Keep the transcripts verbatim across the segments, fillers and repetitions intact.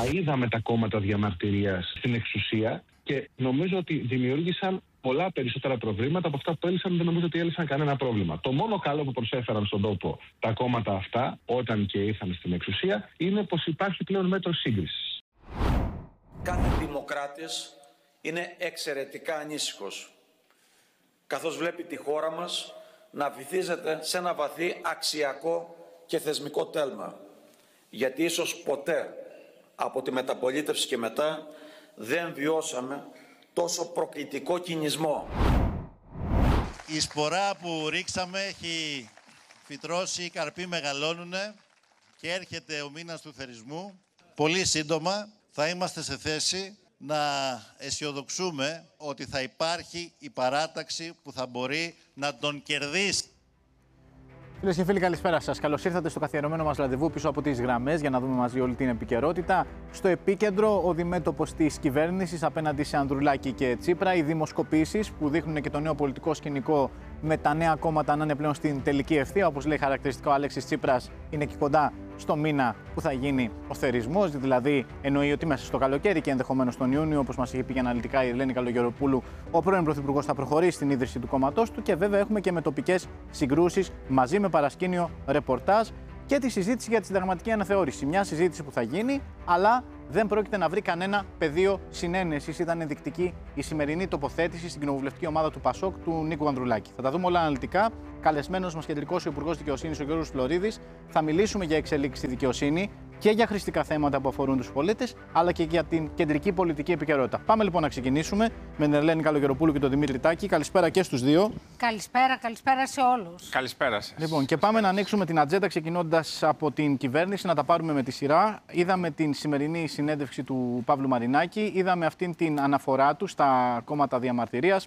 τα είδαμε τα κόμματα διαμαρτυρίας στην εξουσία και νομίζω ότι δημιούργησαν πολλά περισσότερα προβλήματα από αυτά που έλυσαν. Δεν νομίζω ότι έλυσαν κανένα πρόβλημα. Το μόνο καλό που προσέφεραν στον τόπο τα κόμματα αυτά, όταν και ήρθαν στην εξουσία, είναι πως υπάρχει πλέον μέτρο σύγκρισης. Κάθε δημοκράτης είναι εξαιρετικά ανήσυχος, καθώς βλέπει τη χώρα μας να βυθίζεται σε ένα βαθύ αξιακό και θεσμικό τέλμα. Γιατί ίσως ποτέ από τη μεταπολίτευση και μετά δεν βιώσαμε τόσο προκλητικό κινησμό. Η σπορά που ρίξαμε έχει φυτρώσει, οι καρποί μεγαλώνουνε και έρχεται ο μήνας του θερισμού. Πολύ σύντομα θα είμαστε σε θέση να αισιοδοξούμε ότι θα υπάρχει η παράταξη που θα μπορεί να τον κερδίσει. Φίλες και φίλοι, καλησπέρα σας. Καλώς ήρθατε στο καθιερωμένο μας ραντεβού πίσω από τις γραμμές για να δούμε μαζί όλη την επικαιρότητα. Στο επίκεντρο, ο διμέτωπος της κυβέρνησης απέναντι σε Ανδρουλάκη και Τσίπρα. Οι δημοσκοπήσεις που δείχνουν και το νέο πολιτικό σκηνικό με τα νέα κόμματα να είναι πλέον στην τελική ευθεία. Όπως λέει χαρακτηριστικά ο Αλέξης Τσίπρας, είναι και κοντά στο μήνα που θα γίνει ο θερισμός. Δηλαδή, εννοεί ότι μέσα στο καλοκαίρι και ενδεχομένως τον Ιούνιο, όπως μας είχε πει αναλυτικά η Ελένη Καλογεροπούλου, ο πρώην Πρωθυπουργός θα προχωρήσει στην ίδρυση του κόμματός του. Και βέβαια έχουμε και με τοπικές συγκρούσεις μαζί με παρασκήνιο ρεπορτάζ και τη συζήτηση για τη συνταγματική αναθεώρηση. Μια συζήτηση που θα γίνει, αλλά δεν πρόκειται να βρει κανένα πεδίο συνένεσης. Ήταν ενδεικτική η σημερινή τοποθέτηση στην κοινοβουλευτική ομάδα του Πασόκ του Νίκου Ανδρουλάκη. Θα τα δούμε όλα αναλυτικά. Καλεσμένος μας κεντρικός ο Υπουργός Δικαιοσύνης, ο Γιώργος Φλωρίδης. Θα μιλήσουμε για εξελίξεις στη δικαιοσύνη και για χρηστικά θέματα που αφορούν τους πολίτες, αλλά και για την κεντρική πολιτική επικαιρότητα. Πάμε λοιπόν να ξεκινήσουμε με την Ελένη Καλογεροπούλου και τον Δημήτρη Τάκη. Καλησπέρα και στους δύο. Καλησπέρα, καλησπέρα σε όλους. Καλησπέρα σας. Λοιπόν, και πάμε να ανοίξουμε την ατζέντα ξεκινώντας από την κυβέρνηση, να τα πάρουμε με τη σειρά. Είδαμε την σημερινή συνέντευξη του Παύλου Μαρινάκη, είδαμε αυτήν την αναφορά του στα κόμματα διαμαρτυρίας,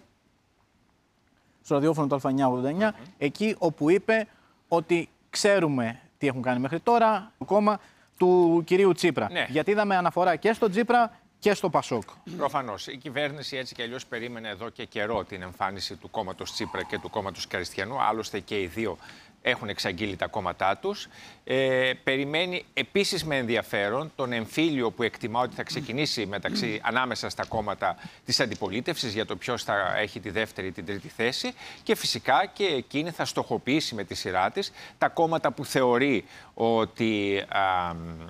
στο ραδιόφωνο του Α εννιά ογδόντα εννιά, mm-hmm. εκεί όπου είπε ότι ξέρουμε τι έχουν κάνει μέχρι τώρα το κόμμα του κυρίου Τσίπρα. Ναι. Γιατί είδαμε αναφορά και στο Τσίπρα και στο Πασόκ. Προφανώς. Η κυβέρνηση έτσι κι αλλιώς περίμενε εδώ και καιρό την εμφάνιση του κόμματος Τσίπρα και του κόμματος Κριστιανού. Άλλωστε και οι δύο έχουν εξαγγείλει τα κόμματά τους. Ε, περιμένει επίσης με ενδιαφέρον τον εμφύλιο που εκτιμά ότι θα ξεκινήσει μεταξύ, ανάμεσα στα κόμματα της αντιπολίτευσης για το ποιος θα έχει τη δεύτερη ή την τρίτη θέση και φυσικά και εκείνη θα στοχοποιήσει με τη σειρά της τα κόμματα που θεωρεί ότι α, α,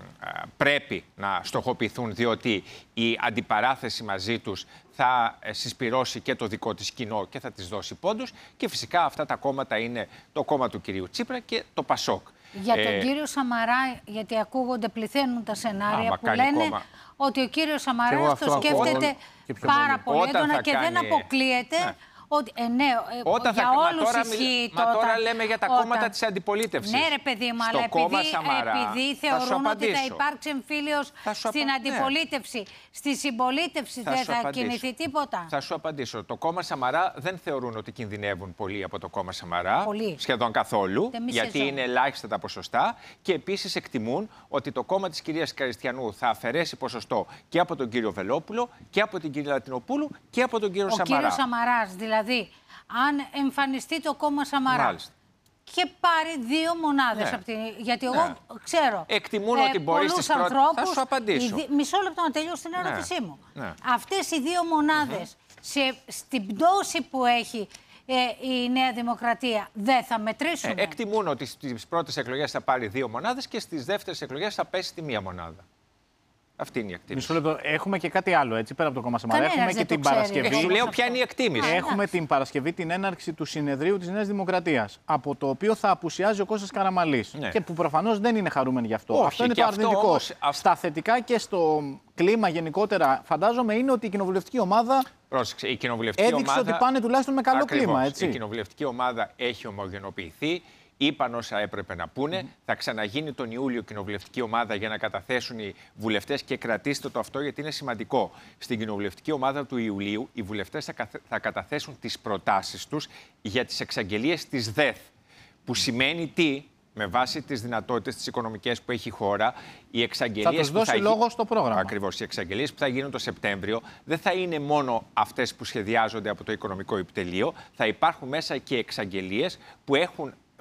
πρέπει να στοχοποιηθούν, διότι η αντιπαράθεση μαζί τους θα συσπυρώσει και το δικό της κοινό και θα της δώσει πόντους. Και φυσικά αυτά τα κόμματα είναι το κόμμα του κυρίου Τσίπρα και το Πασόκ. Για τον ε... κύριο Σαμαρά, γιατί ακούγονται, πληθαίνουν τα σενάρια Α, που λένε κόμμα. ότι ο κύριος Σαμαράς το σκέφτεται πάρα πολύ έντονα και κάνει... δεν αποκλείεται. Ναι. Ότι, ε, ναι, όταν για θα, όλους μα τώρα, ισχύει μα τότε, τώρα λέμε για τα όταν... κόμματα της αντιπολίτευσης. Ναι ρε παιδί μου, αλλά επειδή, Σαμαρά, επειδή θεωρούν ότι θα υπάρξει εμφύλιος στην αντιπολίτευση, ναι. στη συμπολίτευση θα δεν θα απαντήσω. κινηθεί τίποτα. Θα σου απαντήσω. Το κόμμα Σαμαρά δεν θεωρούν ότι κινδυνεύουν πολύ από το κόμμα Σαμαρά. Πολύ. Σχεδόν καθόλου, γιατί είναι ελάχιστα τα ποσοστά. Και επίσης εκτιμούν ότι το κόμμα της κυρίας Κριστιανού θα αφαιρέσει ποσοστό και από τον κύριο Βελόπουλο και από την κυρία Λατινοπούλου και από τον κύριο Ο Σαμαρά. Κύριος Σαμαράς, δηλαδή. Αν εμφανιστεί το κόμμα Σαμαρά Μάλιστα. και πάρει δύο μονάδες ναι. από την... Γιατί εγώ ναι. ξέρω Εκτιμούν ε, ότι μπορεί στις πρώτες... Θα σου απαντήσω. Δι... Μισό λεπτό να τελειώσω την ερώτησή ναι. μου. Ναι. Αυτές οι δύο μονάδες mm-hmm. σε... στην πτώση που έχει ε, η Νέα Δημοκρατία δεν θα μετρήσουν. Ε, εκτιμούν ότι στις πρώτες εκλογές θα πάρει δύο μονάδες και στις δεύτερες εκλογές θα πέσει τη μία μονάδα. Αυτή είναι η εκτίμηση. Μισό λεπτό. Έχουμε και κάτι άλλο έτσι πέρα από το κόμμα Σαμαρά. Έχουμε και την ξέρει. Παρασκευή. Σου λέω ποια είναι η εκτίμηση. Έχουμε την Παρασκευή την έναρξη του συνεδρίου της Νέας Δημοκρατίας. Από το οποίο θα απουσιάζει ο Κώστας Καραμανλής. Ναι. Και που προφανώς δεν είναι χαρούμενοι γι' αυτό. Όχι, αυτό είναι το αρνητικό. Όμως... Στα θετικά και στο κλίμα γενικότερα, φαντάζομαι είναι ότι η κοινοβουλευτική ομάδα. Πρόσεξε, η κοινοβουλευτική έδειξε ομάδα... ότι πάνε τουλάχιστον με καλό Ακριβώς. κλίμα. Έτσι. Η κοινοβουλευτική ομάδα έχει ομογενοποιηθεί. Είπαν όσα έπρεπε να πούνε. Mm. Θα ξαναγίνει τον Ιούλιο κοινοβουλευτική ομάδα για να καταθέσουν οι βουλευτές και κρατήστε το αυτό γιατί είναι σημαντικό. Στην κοινοβουλευτική ομάδα του Ιουλίου οι βουλευτές θα, καθ... θα καταθέσουν τις προτάσεις τους για τις εξαγγελίες της ΔΕΘ. Που σημαίνει τι, με βάση τις δυνατότητες τις οικονομικές που έχει η χώρα, οι εξαγγελίες. Θα τους δώσει θα λόγο στο πρόγραμμα. Ακριβώς. Οι εξαγγελίες που θα γίνουν το Σεπτέμβριο δεν θα είναι μόνο αυτές που σχεδιάζονται από το Οικονομικό Επιτελείο. Θα υπάρχουν μέσα και εξαγγελίες που έχουν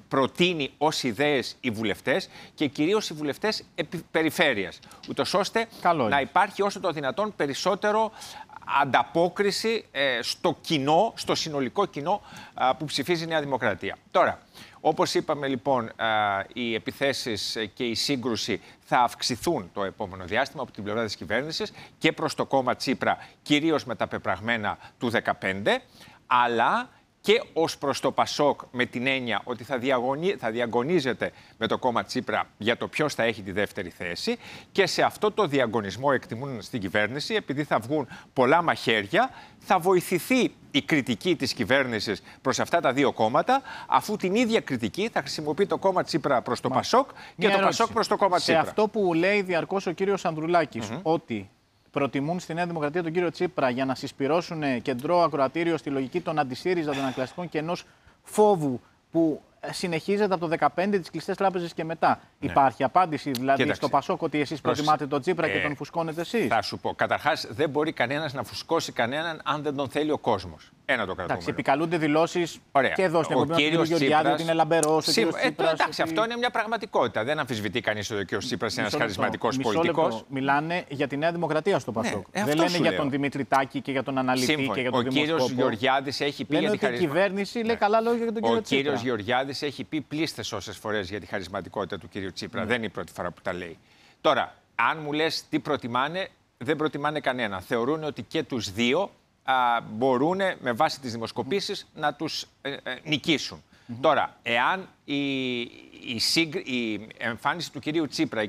προτείνει ως ιδέες οι βουλευτές και κυρίως οι βουλευτές περιφέρειας, ούτως ώστε Καλό να υπάρχει όσο το δυνατόν περισσότερο ανταπόκριση ε, στο κοινό, στο συνολικό κοινό α, που ψηφίζει η Νέα Δημοκρατία. Τώρα, όπως είπαμε λοιπόν, α, οι επιθέσεις και η σύγκρουση θα αυξηθούν το επόμενο διάστημα από την πλευρά της κυβέρνησης και προς το κόμμα Τσίπρα, κυρίως με τα πεπραγμένα του δεκαπέντε, αλλά και ως προς το Πασόκ με την έννοια ότι θα, διαγωνι... θα διαγωνίζεται με το κόμμα Τσίπρα για το ποιος θα έχει τη δεύτερη θέση και σε αυτό το διαγωνισμό εκτιμούν στην κυβέρνηση, επειδή θα βγουν πολλά μαχαίρια, θα βοηθηθεί η κριτική της κυβέρνησης προς αυτά τα δύο κόμματα, αφού την ίδια κριτική θα χρησιμοποιεί το κόμμα Τσίπρα προς το Μα... Πασόκ και Μια το ερώτηση. Πασόκ προς το κόμμα Τσίπρα. Σε αυτό που λέει διαρκώς ο κύριος Ανδρουλάκης, mm-hmm. ότι προτιμούν στη Νέα Δημοκρατία τον κύριο Τσίπρα για να συσπυρώσουν κεντρό ακροατήριο στη λογική των αντισύριζα, των ανακλαστικών και ενός φόβου που συνεχίζεται από το δεκαπέντε τις κλειστές τράπεζες και μετά. Ναι. Υπάρχει απάντηση δηλαδή Κοίταξε. στο Πασόκ ότι εσείς προτιμάτε τον Τσίπρα ε, και τον φουσκώνετε εσείς? Θα σου πω. Καταρχάς, δεν μπορεί κανένας να φουσκώσει κανέναν αν δεν τον θέλει ο κόσμος. Ένα το κρατούμενο. Εντάξει, επικαλούνται δηλώσεις και εδώ στην εκπομπή του κ. Γεωργιάδη ότι είναι λαμπερός. Σím... Ε, εντάξει, ότι... αυτό είναι μια πραγματικότητα. Δεν αμφισβητεί κανείς ότι ο κ. Τσίπρας είναι ένας χαρισματικός πολιτικός. Μιλάνε για τη Νέα Δημοκρατία στο Πασόκ. Ναι, δεν λένε για τον Δημήτρη Τάκη και για τον αναλυτή Σύμφωνη. και για τον δημοσκόπο. Ο κ. Γεωργιάδης έχει πει για τη χαρισματικότητα. Η κυβέρνηση λέει καλά λόγια για τον κ. Τσίπρα. Ο κ. Γεωργιάδης έχει πει πλήστες όσες φορές για τη χαρισματικότητα του κ. Τσίπρα. Δεν είναι η πρώτη φορά που τα λέει. Τώρα, αν μου λες τι προτιμάνε, δεν προτιμάνε κανένα. Θεωρούν ότι και τους δύο α, μπορούν με βάση τις δημοσκοπήσεις να τους ε, ε, νικήσουν. Mm-hmm. Τώρα, εάν η, η, η, η εμφάνιση του κυρίου Τσίπρα